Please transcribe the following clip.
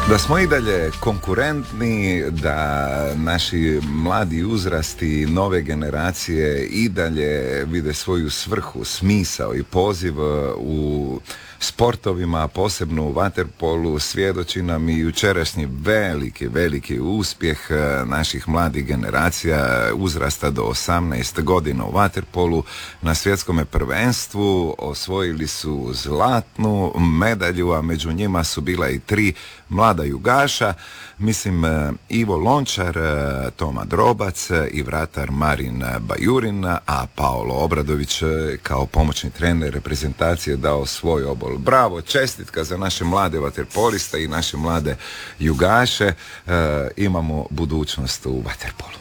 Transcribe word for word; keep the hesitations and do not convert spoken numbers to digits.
Da smo i dalje konkurentni, da naši mladi uzrasti, nove generacije i dalje vide svoju svrhu, smisao i poziv u sportovima, posebno u vaterpolu, svjedoči nam i jučerašnji veliki, veliki uspjeh naših mladih generacija uzrasta do osamnaest godina u vaterpolu. Na svjetskome prvenstvu osvojili su zlatnu medalju, a među njima su bila i tri mlada jugaša, mislim Ivo Lončar, Toma Drobac i vratar Marin Bajurin, a Paolo Obradović kao pomoćni trener reprezentacije dao svoj obol. Bravo, čestitka za naše mlade vaterpoliste i naše mlade jugaše. E, imamo budućnost u vaterpolu.